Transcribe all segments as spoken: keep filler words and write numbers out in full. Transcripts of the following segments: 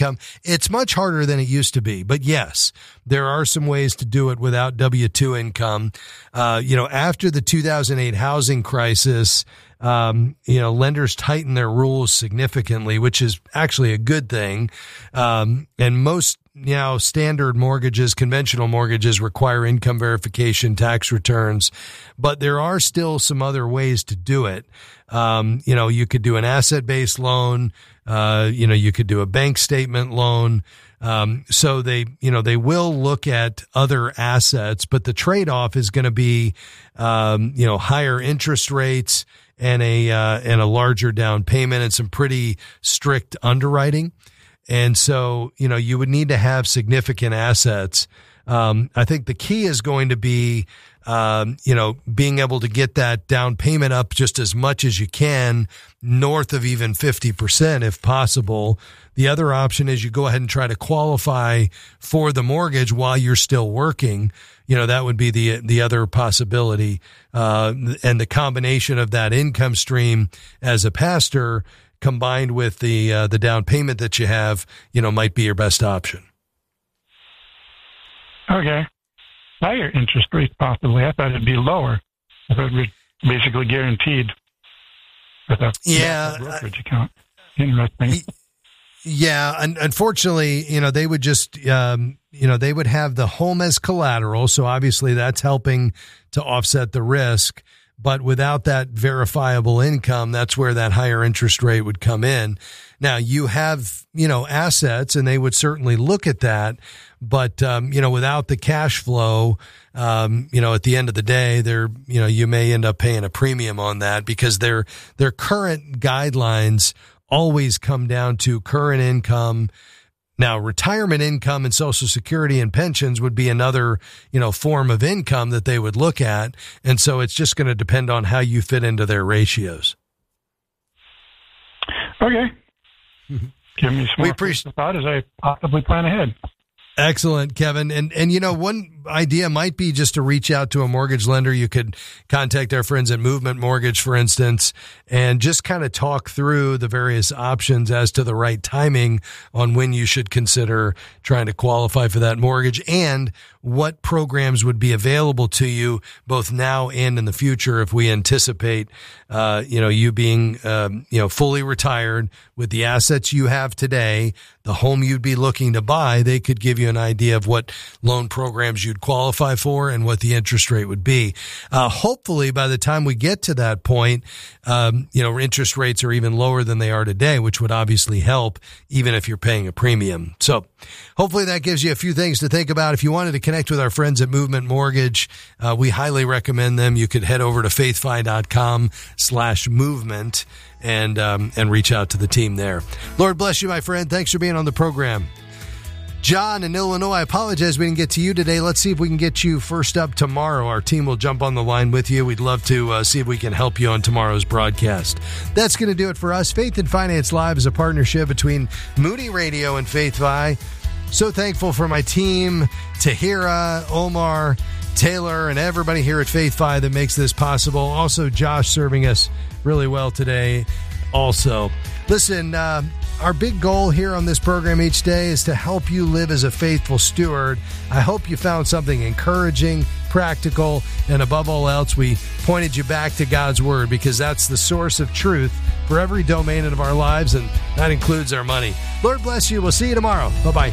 income. It's much harder than it used to be, but yes, there are some ways to do it without W two income. Uh, you know, after the two thousand eight housing crisis, um, you know, lenders tightened their rules significantly, which is actually a good thing. Um, and most, you know, standard mortgages, conventional mortgages require income verification, tax returns, but there are still some other ways to do it. Um, you know, you could do an asset-based loan. Uh, you know, you could do a bank statement loan. Um, so they, you know, they will look at other assets, but the trade-off is going to be, um, you know, higher interest rates and a, uh, and a larger down payment and some pretty strict underwriting. And so, you know, you would need to have significant assets. Um, I think the key is going to be, um, you know, being able to get that down payment up just as much as you can, north of even fifty percent if possible. The other option is you go ahead and try to qualify for the mortgage while you're still working. You know, that would be the, the other possibility. Uh, and the combination of that income stream as a pastor combined with the, uh, the down payment that you have, you know, might be your best option. Okay. Higher interest rates possibly. I thought it'd be lower. I thought it was basically guaranteed with a yeah, brokerage account. Interesting. Yeah, un- unfortunately, you know, they would just, um, you know, they would have the home as collateral. So obviously that's helping to offset the risk. But without that verifiable income, that's where that higher interest rate would come in. Now, you have, you know, assets, and they would certainly look at that. But, um, you know, without the cash flow, um, you know, at the end of the day, they're, you know, you may end up paying a premium on that because their, their current guidelines always come down to current income. Now, retirement income and Social Security and pensions would be another, you know, form of income that they would look at. And so it's just going to depend on how you fit into their ratios. Okay. Give me some we more appreciate thought as I possibly plan ahead. Excellent, Kevin. And, and, you know, one idea might be just to reach out to a mortgage lender. You could contact our friends at Movement Mortgage, for instance, and just kind of talk through the various options as to the right timing on when you should consider trying to qualify for that mortgage and what programs would be available to you both now and in the future if we anticipate, uh, you know, you being, um, you know, fully retired with the assets you have today, the home you'd be looking to buy. They could give you an idea of what loan programs you'd qualify for and what the interest rate would be. Uh, hopefully by the time we get to that point, um, you know, interest rates are even lower than they are today, which would obviously help even if you're paying a premium. So hopefully that gives you a few things to think about. If you wanted to connect with our friends at Movement Mortgage, uh, we highly recommend them. You could head over to faithfi.com slash movement and, um, and reach out to the team there. Lord bless you, my friend. Thanks for being on the program. John in Illinois, I apologize we didn't get to you today. Let's see if we can get you first up tomorrow. Our team will jump on the line with you. We'd love to uh, see if we can help you on tomorrow's broadcast. That's going to do it for us. Faith and Finance Live is a partnership between Moody Radio and FaithFi. So thankful for my team, Tahira, Omar, Taylor, and everybody here at FaithFi that makes this possible. Also, Josh serving us really well today also. Listen, uh, our big goal here on this program each day is to help you live as a faithful steward. I hope you found something encouraging, practical, and above all else, we pointed you back to God's Word because that's the source of truth for every domain of our lives, and that includes our money. Lord bless you. We'll see you tomorrow. Bye-bye.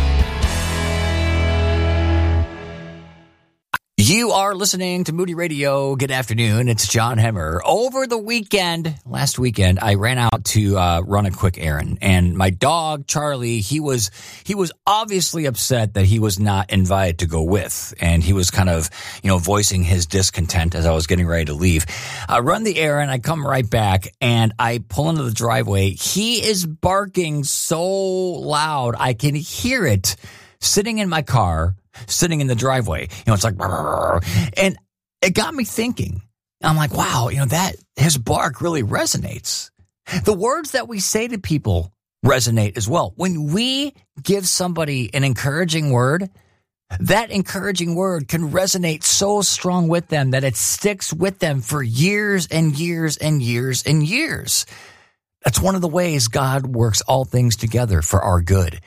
You are listening to Moody Radio. Good afternoon. It's John Hemmer. Over the weekend, last weekend, I ran out to uh, run a quick errand, and my dog Charlie, he was he was obviously upset that he was not invited to go with, and he was kind of you know voicing his discontent as I was getting ready to leave. I run the errand, I come right back, and I pull into the driveway. He is barking so loud I can hear it sitting in my car. Sitting in the driveway, you know, it's like, and it got me thinking. I'm like, wow, you know, that his bark really resonates. The words that we say to people resonate as well. When we give somebody an encouraging word, that encouraging word can resonate so strong with them that it sticks with them for years and years and years and years. That's one of the ways God works all things together for our good.